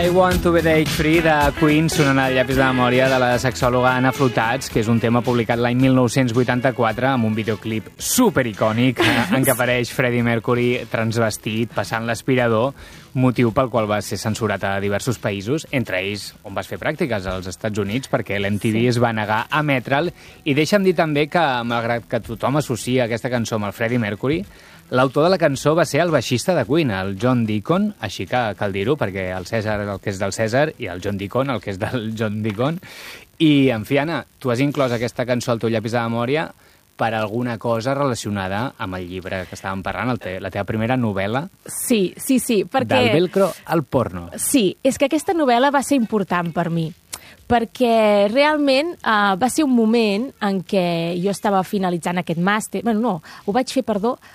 I Want to Be Day Free de Queen sonant al llapis de memòria de la sexòloga Anna Flotats, que és un tema publicat l'any 1984 amb un videoclip supericònic en què apareix Freddie Mercury transvestit, passant l'aspirador, motiu pel qual va ser censurat a diversos països, entre ells on vas fer pràctiques, als Estats Units, perquè l'MTV es va negar a emetre'l. I deixa'm dir també que, malgrat que tothom associa aquesta cançó amb el Freddie Mercury, l'autor de la cançó va ser el baixista de Queen, el John Deacon, així que cal dir-ho, perquè el Cèsar el que és del Cèsar i el John Deacon el que és del John Deacon. I, en fi, Anna, tu has inclòs aquesta cançó al teu llapis de memòria per alguna cosa relacionada amb el llibre que estàvem parlant, la teva primera novel·la. Sí, perquè... Del velcro al porno. Sí, és que aquesta novel·la va ser important per mi, perquè realment va ser un moment en què jo estava finalitzant aquest màster. Bueno, no, ho vaig fer,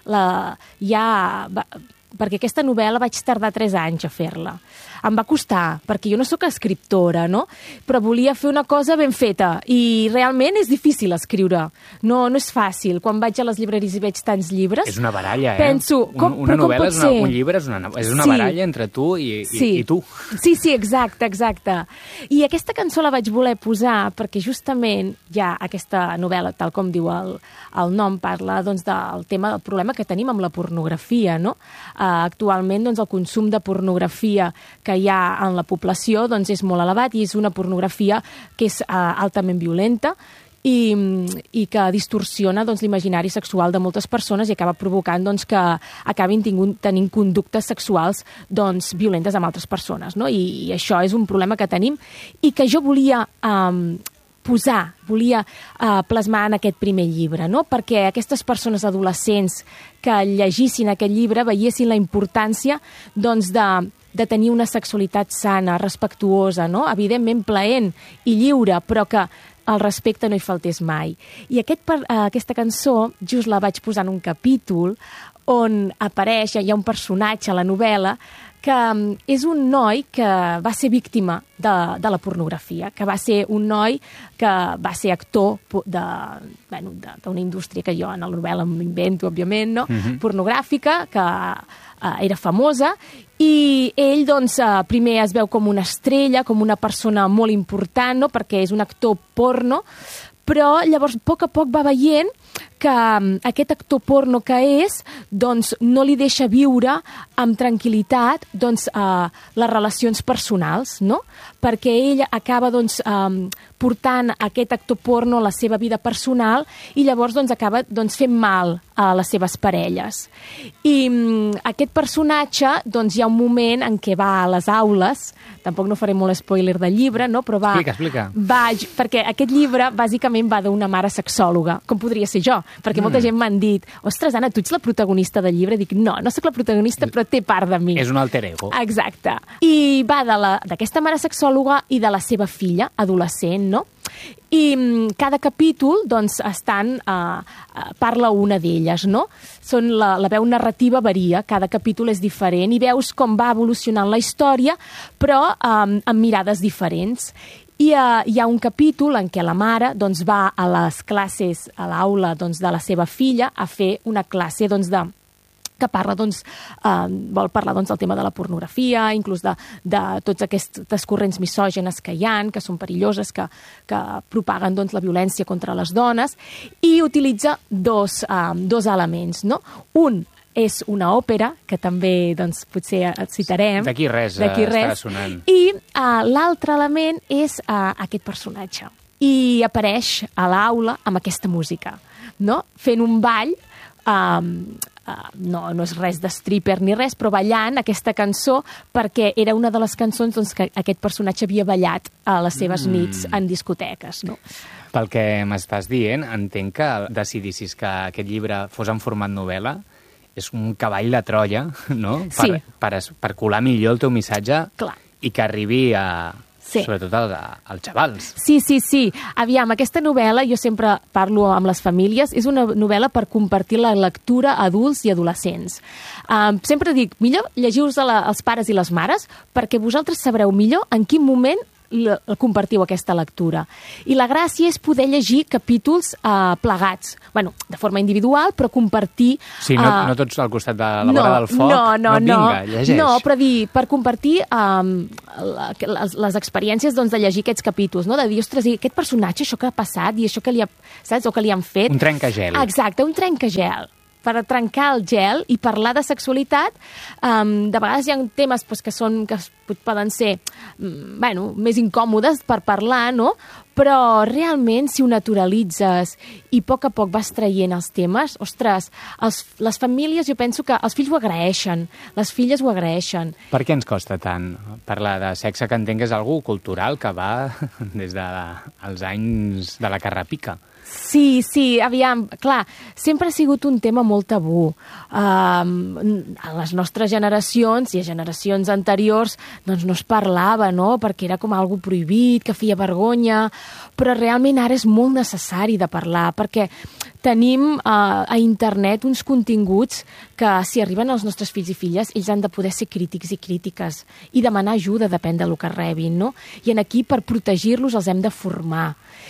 perquè aquesta novel·la vaig tardar 3 anys a fer-la. Em va costar, perquè jo no sóc escriptora, no? Però volia fer una cosa ben feta i realment és difícil escriure. No és fàcil. Quan vaig a les llibreries i veig tants llibres... És una baralla, penso, una novel·la és un llibre, és una baralla entre tu i tu. Sí, exacte. I aquesta cançó la vaig voler posar perquè justament ja aquesta novel·la, tal com diu el nom, parla doncs, del tema del problema que tenim amb la pornografia, no? Actualment doncs, el consum de pornografia que hi ha en la població doncs, és molt elevat i és una pornografia que és altament violenta i que distorsiona doncs, l'imaginari sexual de moltes persones i acaba provocant doncs, que acabin tenint conductes sexuals doncs, violentes amb altres persones. No? I això és un problema que tenim i que jo volia volia plasmar en aquest primer llibre, no? Perquè aquestes persones adolescents que llegissin aquest llibre veiessin la importància doncs, de tenir una sexualitat sana, respectuosa, no? Evidentment plaent i lliure, però que el respecte no hi faltés mai. I aquesta cançó just la vaig posar en un capítol on apareix, hi ha un personatge a la novel·la que és un noi que va ser víctima de la pornografia, que va ser un noi que va ser actor d'una indústria que jo en la novel·la m'invento, òbviament, no? Pornogràfica, que era famosa, i ell doncs, primer es veu com una estrella, com una persona molt important, no? Perquè és un actor porno, però llavors a poc va veient que aquest actor porno que és doncs, no li deixa viure amb tranquil·litat doncs, les relacions personals, no? Perquè ell acaba doncs, portant aquest actor porno a la seva vida personal i llavors doncs, acaba doncs, fent mal a les seves parelles. I aquest personatge, doncs, hi ha un moment en què va a les aules, tampoc no faré molt spoiler del llibre, no? Però Explica. Perquè aquest llibre bàsicament va d'una mare sexòloga, com podria ser jo, perquè molta gent m'han dit, ostres, Anna, tu ets la protagonista del llibre? Dic, no sóc la protagonista, però té part de mi. És un alter ego. Exacte. I va d'aquesta mare sexòloga i de la seva filla, adolescent, no? I cada capítol, doncs, parla una d'elles, no? La veu narrativa varia, cada capítol és diferent i veus com va evolucionant la història, però amb mirades diferents. I hi ha un capítol en què la mare doncs, va a les classes, a l'aula doncs, de la seva filla, a fer una classe doncs, que parla, doncs, vol parlar doncs, del tema de la pornografia, inclús de tots aquestes corrents misògenes que hi ha, que són perilloses, que propaguen doncs, la violència contra les dones, i utilitza dos elements, no? Un és una òpera, que també doncs, potser citarem. D'aquí res està sonant. I l'altre element és aquest personatge. I apareix a l'aula amb aquesta música, no? Fent un ball, no és res de stripper ni res, però ballant aquesta cançó perquè era una de les cançons doncs, que aquest personatge havia ballat a les seves nits en discoteques, no? Pel que m'estàs dient, entenc que decidissis que aquest llibre fos en format novel·la és un cavall de Troia, no? Sí. Per colar millor el teu missatge. Clar. I que arribi sobretot als xavals. Sí. Aviam, aquesta novel·la, jo sempre parlo amb les famílies, és una novel·la per compartir la lectura a adults i adolescents. Sempre dic, millor llegiu-vos als pares i les mares perquè vosaltres sabreu millor en quin moment compartiu aquesta lectura. I la gràcia és poder llegir capítols plegats, bueno, de forma individual, però compartir... Sí, no tots al costat de la vora del foc. Vinga, llegeix. No, però per compartir les experiències doncs, de llegir aquests capítols, no? De dir, ostres, i aquest personatge, això que ha passat, i això que li ha, saps? O que li han fet... Un trencagel. Exacte, un trencagel. Per trencar el gel i parlar de sexualitat. De vegades hi ha temes doncs, que poden ser més incòmodes per parlar, no? Però realment, si ho naturalitzes i a poc vas traient els temes, ostres, les famílies, jo penso que els fills ho agraeixen, les filles ho agraeixen. Per què ens costa tant parlar de sexe, que entenc que és algú cultural que va des dels anys de la carrapica? Sí, aviam, clar, sempre ha sigut un tema molt tabú. A les nostres generacions i a generacions anteriors doncs no es parlava, no?, perquè era com algo prohibit, que feia vergonya, però realment ara és molt necessari de parlar, perquè tenim a internet uns continguts que si arriben als nostres fills i filles, ells han de poder ser crítics i crítiques i demanar ajuda, depèn del que rebin, no? I aquí, per protegir-los, els hem de formar.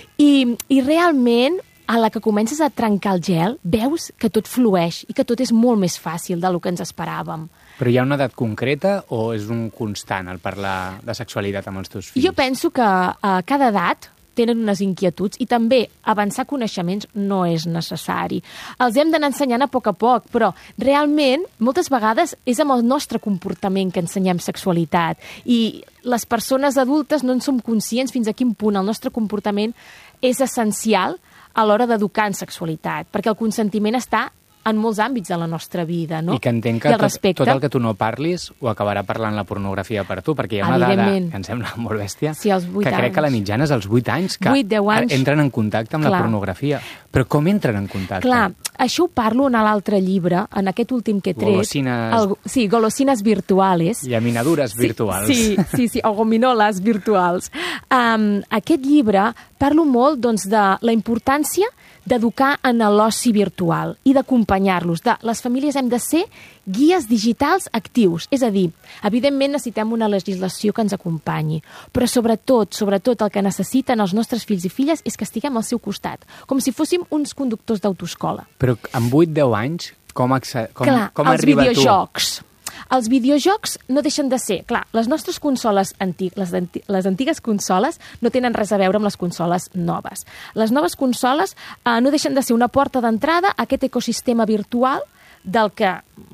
I realment, a la que comences a trencar el gel, veus que tot flueix i que tot és molt més fàcil del que ens esperàvem. Però hi ha una edat concreta o és un constant el parlar de sexualitat amb els teus fills? Jo penso que a cada edat tenen unes inquietuds i també avançar coneixements no és necessari. Els hem d'anar ensenyant a poc, però realment moltes vegades és amb el nostre comportament que ensenyem sexualitat i les persones adultes no en som conscients fins a quin punt el nostre comportament és essencial a l'hora d'educar en sexualitat, perquè el consentiment està en molts àmbits de la nostra vida, no? I que entenc que tot el que tu no parlis ho acabarà parlant la pornografia per tu, perquè hi ha una dada que em sembla molt bèstia, sí, que crec que la mitjana és als 8 anys que 8-10 anys. Entren en contacte amb la pornografia. Però com entren en contacte? Clar, això ho parlo en l'altre llibre, en aquest últim que he tret. Golosines virtuales. Llaminadures virtuals. Sí, o gominoles virtuals. Aquest llibre parlo molt doncs, de la importància d'educar en l'oci virtual i d'acompanyar-los. Les famílies hem de ser guies digitals actius. És a dir, evidentment necessitem una legislació que ens acompanyi, però sobretot el que necessiten els nostres fills i filles és que estiguem al seu costat, com si fóssim uns conductors d'autoescola. Però amb 8-10 anys, com arriba tu? Els videojocs. Els videojocs no deixen de ser... Clar, les nostres consoles les antigues consoles no tenen res a veure amb les consoles noves. Les noves consoles no deixen de ser una porta d'entrada a aquest ecosistema virtual del que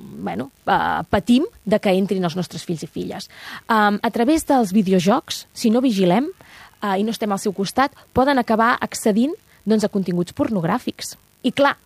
patim de que entrin els nostres fills i filles. A través dels videojocs, si no vigilem i no estem al seu costat, poden acabar accedint a continguts pornogràfics. I clar,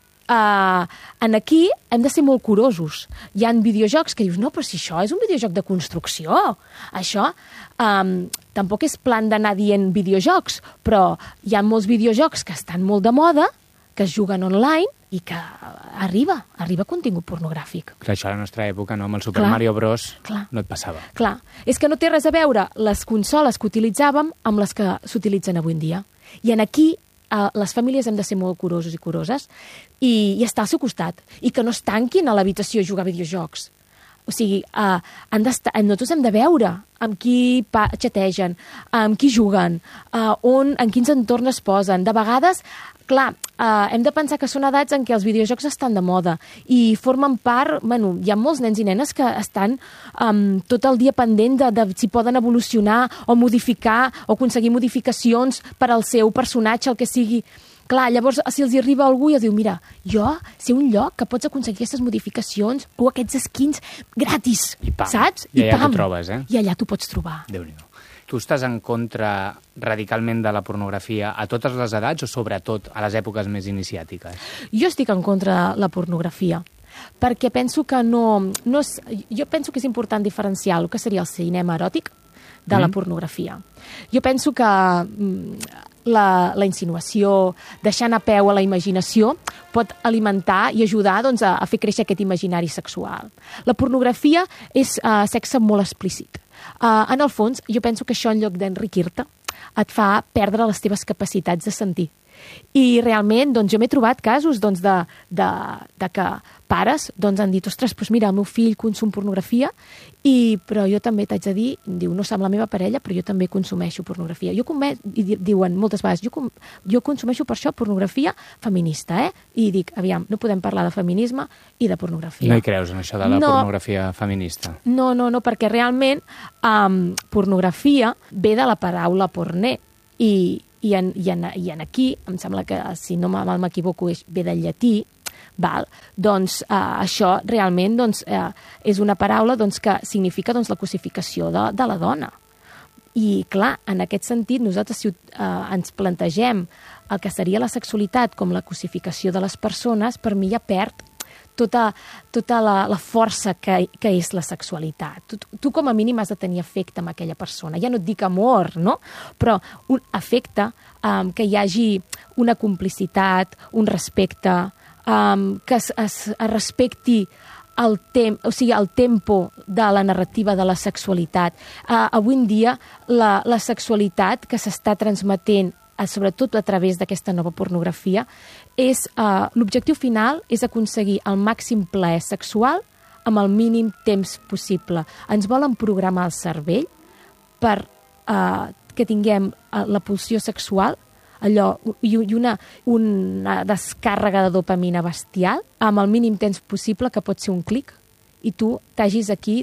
aquí hem de ser molt curosos. Hi ha videojocs que dius, no, però si això és un videojoc de construcció, això tampoc és plan d'anar dient videojocs, però hi ha molts videojocs que estan molt de moda, que es juguen online i que arriba contingut pornogràfic. Clar, això a la nostra època, no? Amb el Super Mario Bros. No et passava. Clar, és que no té res a veure les consoles que utilitzàvem amb les que s'utilitzen avui en dia. I aquí les famílies hem de ser molt curosos i curoses i estar al seu costat i que no es tanquin a l'habitació a jugar a videojocs. O sigui, nosaltres hem de veure amb qui xategen, amb qui juguen, en quins entorns es posen. De vegades, clar, hem de pensar que són edats en què els videojocs estan de moda i formen part... hi ha molts nens i nenes que estan tot el dia pendent de si poden evolucionar o modificar o aconseguir modificacions per al seu personatge, el que sigui. Clar, llavors, si els hi arriba algú i els diu, mira, jo sé un lloc que pots aconseguir aquestes modificacions o aquests skins gratis, saps? I allà t'ho trobes, I allà t'ho pots trobar. Déu-n'hi-do. Tu estàs en contra radicalment de la pornografia a totes les edats o sobretot a les èpoques més iniciàtiques? Jo estic en contra de la pornografia perquè penso que jo penso que és important diferenciar el que seria el cinema eròtic de la pornografia. Jo penso que la insinuació, deixant a peu a la imaginació, pot alimentar i ajudar a fer créixer aquest imaginari sexual. La pornografia és sexe molt explícit. En el fons, jo penso que això, en lloc d'enriquir-te, et fa perdre les teves capacitats de sentir. I realment, doncs, jo m'he trobat casos doncs, de que pares doncs, han dit, ostres, doncs mira, el meu fill consum pornografia, però jo també t'haig de dir, diu, no som la meva parella, però jo també consumeixo pornografia. I diuen moltes vegades, jo consumeixo per això pornografia feminista, I dic, aviam, no podem parlar de feminisme i de pornografia. No hi creus en això de la pornografia feminista? No, perquè realment pornografia ve de la paraula porné, i en aquí, em sembla que, si no m'equivoco, ve del llatí, doncs això realment és una paraula que significa la cosificació de la dona. I, clar, en aquest sentit, nosaltres si ens plantegem el que seria la sexualitat com la cosificació de les persones, per mi ja perd tota la força que és la sexualitat. Tu com a mínim has de tenir afecte amb aquella persona. Ja no et dic amor, no? Però un afecte, que hi hagi una complicitat, un respecte, que es respecti el tempo de la narrativa de la sexualitat. Avui en dia, la sexualitat que s'està transmetent, sobretot a través d'aquesta nova pornografia, l'objectiu final és aconseguir el màxim plaer sexual amb el mínim temps possible. Ens volen programar el cervell per que tinguem la pulsió sexual, i una descàrrega de dopamina bestial amb el mínim temps possible, que pot ser un clic, i tu t'hagis aquí,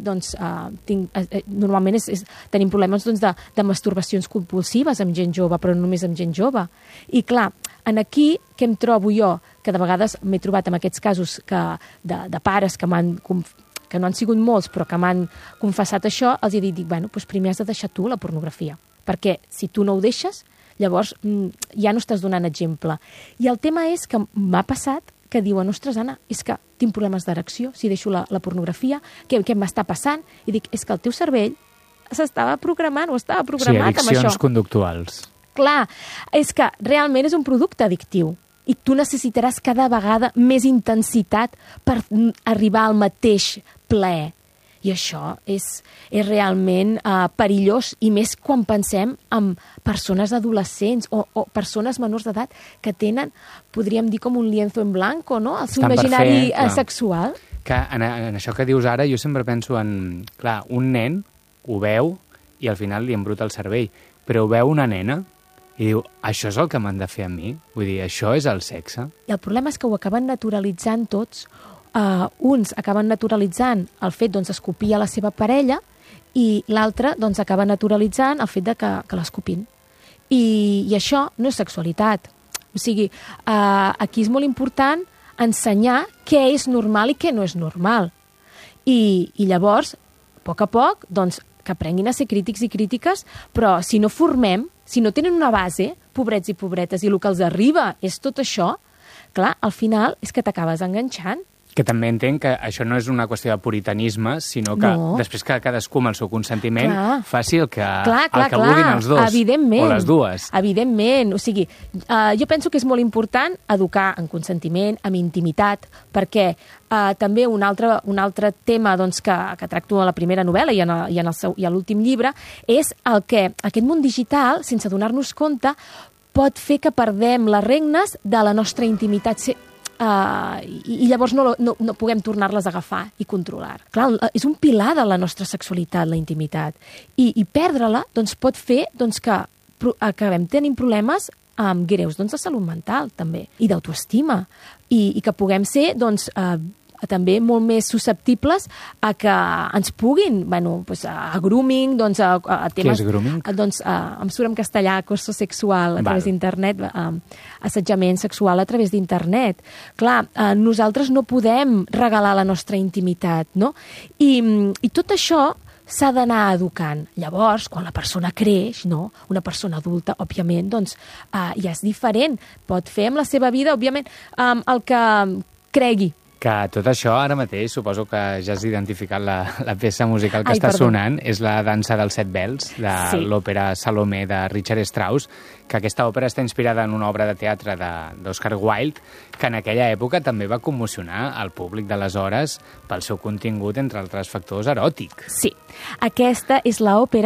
normalment tenim problemes de masturbacions compulsives amb gent jove, però no només amb gent jove. I clar, aquí què em trobo jo? Que de vegades m'he trobat en aquests casos de pares que no han sigut molts, però que m'han confessat això, els he dit, bueno, doncs primer has de deixar tu la pornografia, perquè si tu no ho deixes, llavors ja no estàs donant exemple. I el tema és que m'ha passat que diuen, ostres, Anna, és que tinc problemes d'erecció si deixo la pornografia, què m'està passant? I dic, és que el teu cervell s'estava programant o estava programat amb això. Sí, addiccions conductuals. Clar, és que realment és un producte addictiu i tu necessitaràs cada vegada més intensitat per arribar al mateix plaer. I això és realment perillós, i més quan pensem en persones adolescents o persones menors d'edat que tenen, podríem dir, com un lienzo en blanco, no? El seu imaginari sexual. Que en això que dius ara, jo sempre penso en... Clar, un nen ho veu i al final li embruta el cervell, però ho veu una nena i diu, això és el que m'han de fer a mi? Vull dir, això és el sexe? I el problema és que ho acaben naturalitzant tots. Uns acaben naturalitzant el fet d'escopir a la seva parella i l'altre acaba naturalitzant el fet que l'escopin. I això no és sexualitat. O sigui, aquí és molt important ensenyar què és normal i què no és normal. I llavors, a poc, que aprenguin a ser crítics i crítiques, però si no formem, si no tenen una base, pobrets i pobretes, i el que els arriba és tot això, clar, al final és que t'acabes enganxant. Que també entenc que això no és una qüestió de puritanisme, sinó que després que cadascú amb el seu consentiment faci el que vulguin els dos, o les dues. Evidentment, o sigui, jo penso que és molt important educar en consentiment, en intimitat, perquè també un altre tema que tracto a la primera novel·la i a l'últim llibre és el que aquest món digital, sense donar-nos compte, pot fer que perdem les regnes de la nostra intimitat i llavors no puguem tornar-les a agafar i controlar. Clar, és un pilar de la nostra sexualitat, la intimitat. I perdre-la pot fer que acabem tenint problemes greus de salut mental, també, i d'autoestima, i que puguem ser també molt més susceptibles a que ens puguin, a grooming, a temes... Què és grooming? Em surt en castellà, acoso sexual a través d'internet, assetjament sexual a través d'internet. Clar, nosaltres no podem regalar la nostra intimitat, no? I tot això s'ha d'anar educant. Llavors, quan la persona creix, no? Una persona adulta, òbviament, ja és diferent. Pot fer amb la seva vida, òbviament, el que cregui. Que tot això, ara mateix, suposo que ja has identificat la peça musical que està sonant, és la dansa dels 7 vels, de l'òpera Salomé de Richard Strauss, que aquesta òpera està inspirada en una obra de teatre d'Oscar Wilde, que en aquella època també va commocionar el públic d'aleshores pel seu contingut, entre altres factors, eròtic. Sí, aquesta és l'òpera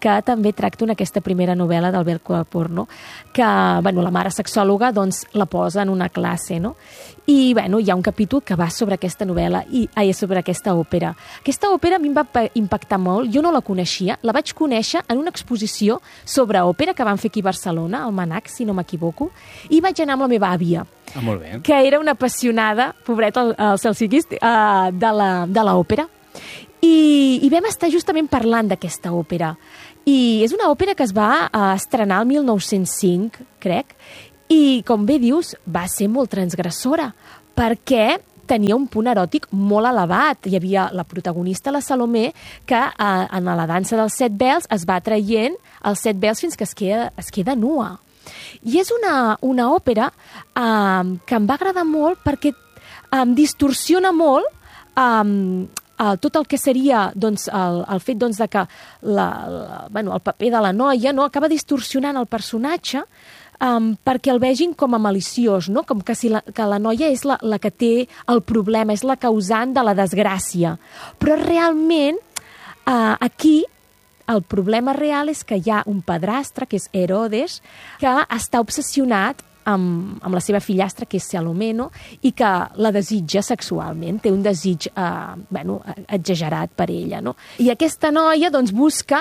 que també tracta en aquesta primera novel·la d'Alberto del Porno, que la mare sexòloga doncs, la posa en una classe, no? I hi ha un capítol que va sobre aquesta novel·la, sobre aquesta òpera. Aquesta òpera a mi em va impactar molt, jo no la coneixia, la vaig conèixer en una exposició sobre òpera que van fer aquí a Barcelona, al Manac, si no m'equivoco, i vaig anar amb la meva àvia, molt bé. que era una apassionada, pobret el Celsiquis, de l'òpera. I vam estar justament parlant d'aquesta òpera. I és una òpera que es va estrenar el 1905, crec, i, com bé dius, va ser molt transgressora, perquè tenia un punt eròtic molt elevat. Hi havia la protagonista, la Salomé, que en la dansa dels 7 vels es va traient els 7 vels fins que es queda nua. I és una òpera que em va agradar molt perquè distorsiona molt tot el que seria doncs, el fet doncs, de que el paper de la noia acaba distorsionant el personatge perquè el vegin com a maliciós, no? Com que la noia és la que té el problema, és la causant de la desgràcia. Però realment aquí el problema real és que hi ha un padrastre, que és Herodes, que està obsessionat amb la seva fillastra, que és Salomé, no? I que la desitja sexualment, té un desig exagerat per ella, no? I aquesta noia doncs, busca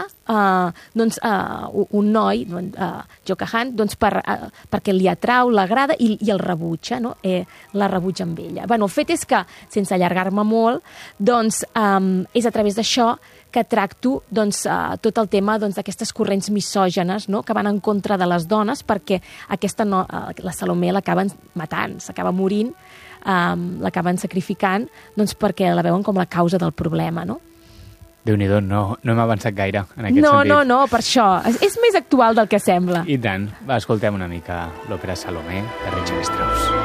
un noi, Jocahan, doncs, perquè li atrau, l'agrada i el rebutja, no? La rebutja amb ella. El fet és que, sense allargar-me molt, doncs, és a través d'això que tracto doncs, tot el tema d'aquestes corrents misògenes, no? Que van en contra de les dones, perquè la Salomé l'acaben matant, s'acaba morint, l'acaben sacrificant, doncs, perquè la veuen com la causa del problema, no? Déu-n'hi-do, no hem avançat gaire en aquest sentit. No, per això. És més actual del que sembla. I tant. Va, escoltem una mica l'òpera Salomé de Richard Strauss.